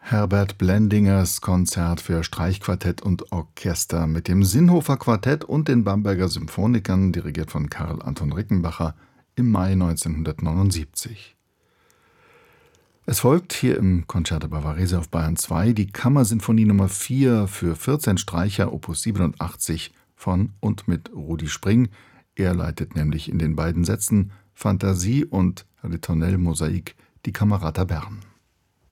Herbert Blendingers Konzert für Streichquartett und Orchester mit dem Sinnhofer Quartett und den Bamberger Symphonikern, dirigiert von Karl Anton Rickenbacher, im Mai 1979. Es folgt hier im Concerto Bavarese auf Bayern 2 die Kammersinfonie Nummer 4 für 14 Streicher, Opus 87 von und mit Rudi Spring. Er leitet nämlich in den beiden Sätzen Fantasie und Ritornell Mosaik die Camerata Bern.